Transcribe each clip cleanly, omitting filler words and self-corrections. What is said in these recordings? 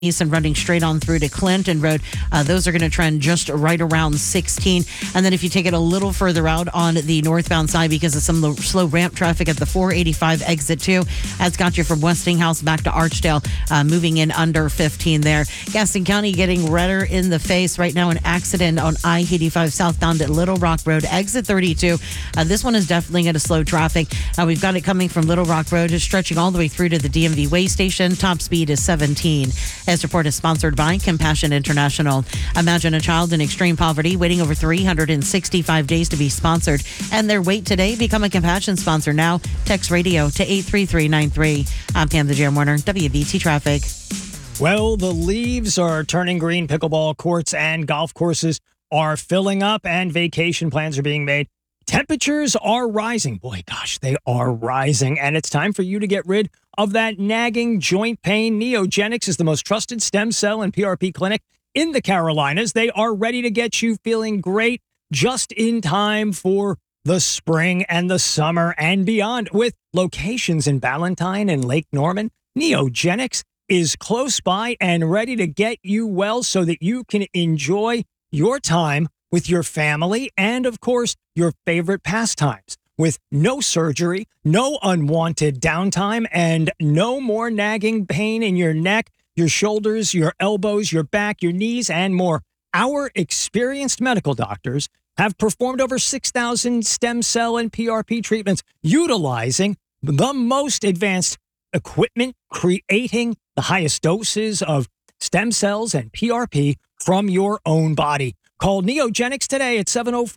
east and running straight on through to Clinton Road. Those are going to trend just right around 16. And then if you take it a little further out on the northbound side because of some slow ramp traffic at the 485 exit 2, that's got you from Westinghouse back to Archdale, moving in under 15 there. Gaston County getting redder in the face right now. An accident on I-85 southbound at Little Rock Road, exit 32. This one is definitely going to slow traffic. We've got it coming from Little Rock Road, just stretching all the way through to the DMV way station. Top speed is 17. This report is sponsored by Compassion International. Imagine a child in extreme poverty waiting over 365 days to be sponsored. And their wait today. Become a Compassion sponsor now. Text radio to 83393. I'm Pam the Jam Warner, WBT Traffic. Well, the leaves are turning green. Pickleball courts and golf courses are filling up and vacation plans are being made. Temperatures are rising. Boy, gosh, they are rising. And it's time for you to get rid of that nagging joint pain. Neogenics is the most trusted stem cell and PRP clinic in the Carolinas. They are ready to get you feeling great just in time for the spring and the summer and beyond. With locations in Ballantyne and Lake Norman, Neogenics is close by and ready to get you well so that you can enjoy your time with your family and, of course, your favorite pastimes. With no surgery, no unwanted downtime, and no more nagging pain in your neck, your shoulders, your elbows, your back, your knees, and more. Our experienced medical doctors have performed over 6,000 stem cell and PRP treatments utilizing the most advanced equipment, creating the highest doses of stem cells and PRP from your own body. Call Neogenics today at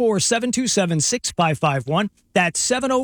704-727-6551. That's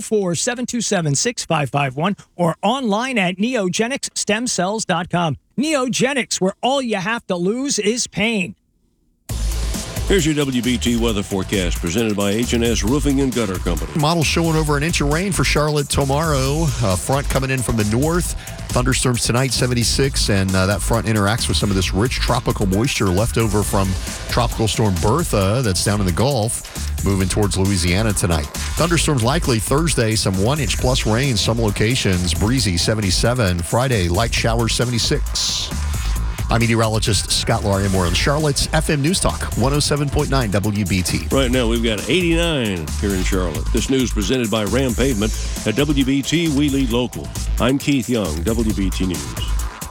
704-727-6551 or online at neogenicstemcells.com. Neogenics, where all you have to lose is pain. Here's your WBT weather forecast presented by H&S Roofing and Gutter Company. Models showing over an inch of rain for Charlotte tomorrow. Front coming in from the north. Thunderstorms tonight, 76, and that front interacts with some of this rich tropical moisture left over from Tropical Storm Bertha that's down in the Gulf, moving towards Louisiana tonight. Thunderstorms likely Thursday, some 1-inch plus rain, some locations, breezy, 77. Friday, light showers, 76. I'm meteorologist Scott Larimore on Charlotte's FM News Talk, 107.9 WBT. Right now, we've got 89 here in Charlotte. This news presented by Ram Pavement at WBT, We Lead Local. I'm Keith Young, WBT News.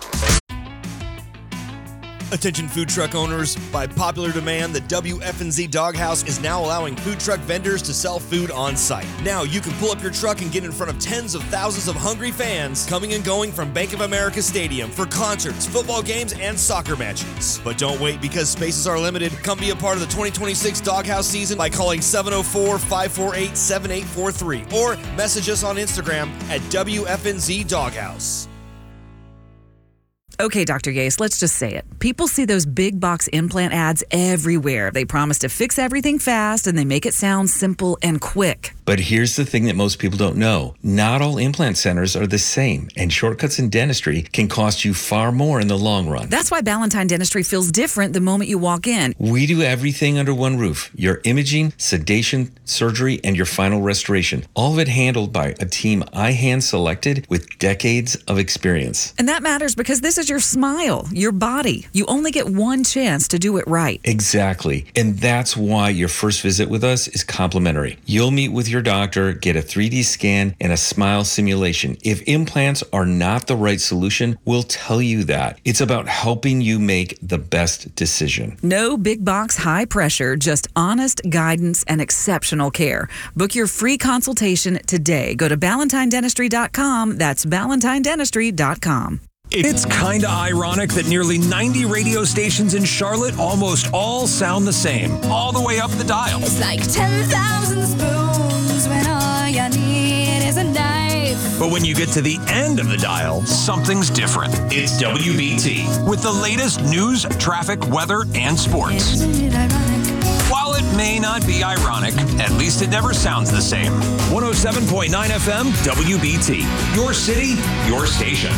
Attention food truck owners, by popular demand, the WFNZ Doghouse is now allowing food truck vendors to sell food on site. Now you can pull up your truck and get in front of tens of thousands of hungry fans coming and going from Bank of America Stadium for concerts, football games, and soccer matches. But don't wait because spaces are limited. Come be a part of the 2026 Doghouse season by calling 704-548-7843 or message us on Instagram at WFNZ Doghouse. Okay, Dr. Gase, let's just say it. People see those big box implant ads everywhere. They promise to fix everything fast and they make it sound simple and quick. But here's the thing that most people don't know. Not all implant centers are the same, and shortcuts in dentistry can cost you far more in the long run. That's why Ballantyne Dentistry feels different the moment you walk in. We do everything under one roof. Your imaging, sedation, surgery, and your final restoration. All of it handled by a team I hand-selected with decades of experience. And that matters because this is your smile, your body. You only get one chance to do it right. Exactly. And that's why your first visit with us is complimentary. You'll meet with your doctor, get a 3D scan, and a smile simulation. If implants are not the right solution, we'll tell you that. It's about helping you make the best decision. No big box, high pressure, just honest guidance and exceptional care. Book your free consultation today. Go to BallantyneDentistry.com. That's BallantyneDentistry.com. It's kind of ironic that nearly 90 radio stations in Charlotte almost all sound the same, all the way up the dial. It's like 10,000 spoons when all you need is a knife. But when you get to the end of the dial, something's different. It's WBT, with the latest news, traffic, weather, and sports. Isn't it ironic? While it may not be ironic, at least it never sounds the same. 107.9 FM, WBT. Your city, your station.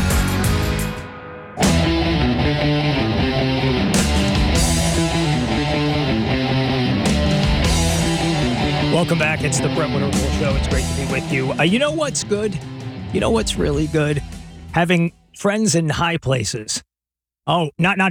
Welcome back. It's the Brentwood Earl Show. It's great to be with you. You know what's good? You know what's really good? Having friends in high places. Oh, not